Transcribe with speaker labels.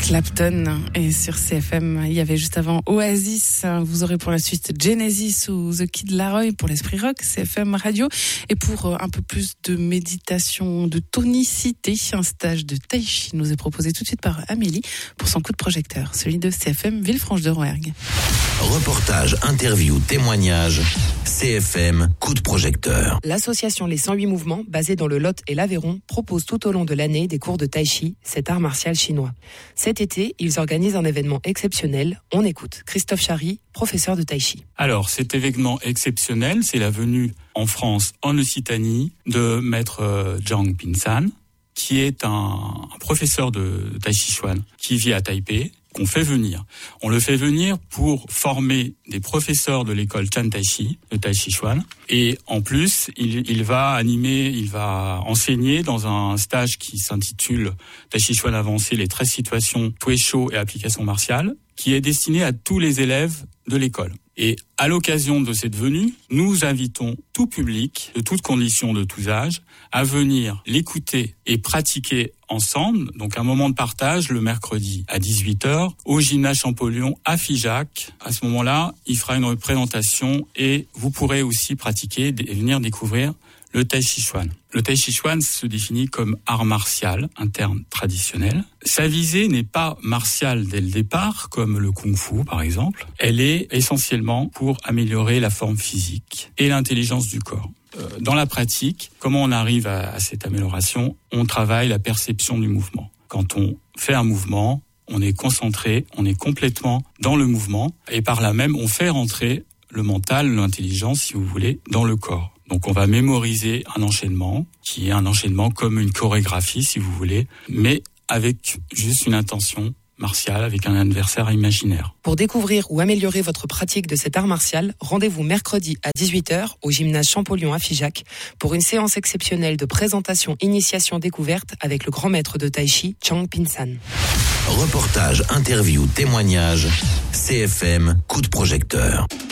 Speaker 1: Clapton. Et sur CFM, il y avait juste avant Oasis. Vous aurez pour la suite Genesis ou The Kid Laroi pour l'esprit rock, CFM Radio. Et pour un peu plus de méditation, de tonicité, un stage de tai chi nous est proposé tout de suite par Amélie pour son coup de projecteur, celui de CFM Villefranche-de-Rouergue.
Speaker 2: Reportage, interview, témoignage, CFM coup de projecteur.
Speaker 3: L'association Les 108 Mouvements, basée dans le Lot et l'Aveyron, propose tout au long de l'année des cours de tai chi, cet art martial chinois. Cet été, ils organisent un événement exceptionnel. On écoute Christophe Chary, professeur de tai chi.
Speaker 4: Alors, cet événement exceptionnel, c'est la venue en France, en Occitanie, de maître Zhang Pinsan, qui est un professeur de tai chi chuan, qui vit à Taipei, qu'on fait venir. On le fait venir pour former des professeurs de l'école Chan Tai Chi, de Tai Chi Chuan. Et en plus, il va enseigner dans un stage qui s'intitule Tai Chi Chuan avancé, les 13 situations, Tui Shou et applications martiales, qui est destiné à tous les élèves de l'école. Et à l'occasion de cette venue, nous invitons tout public, de toutes conditions, de tous âges, à venir l'écouter et pratiquer ensemble. Donc un moment de partage le mercredi à 18h au gymnase Champollion à Figeac. À ce moment-là, il fera une présentation et vous pourrez aussi pratiquer et venir découvrir le Tai Chi Chuan. Le Tai Chi Chuan se définit comme art martial, un terme traditionnel. Sa visée n'est pas martiale dès le départ, comme le Kung Fu par exemple. Elle est essentiellement pour améliorer la forme physique et l'intelligence du corps. Dans la pratique, comment on arrive à cette amélioration ? On travaille la perception du mouvement. Quand on fait un mouvement, on est concentré, on est complètement dans le mouvement et par là même, on fait rentrer le mental, l'intelligence, si vous voulez, dans le corps. Donc on va mémoriser un enchaînement, qui est un enchaînement comme une chorégraphie, si vous voulez, mais avec juste une intention martiale, avec un adversaire imaginaire.
Speaker 3: Pour découvrir ou améliorer votre pratique de cet art martial, rendez-vous mercredi à 18h au gymnase Champollion à Figeac pour une séance exceptionnelle de présentation, initiation, découverte avec le grand maître de tai chi, Zhang Pinsan.
Speaker 2: Reportage, interview, témoignage, CFM coup de projecteur.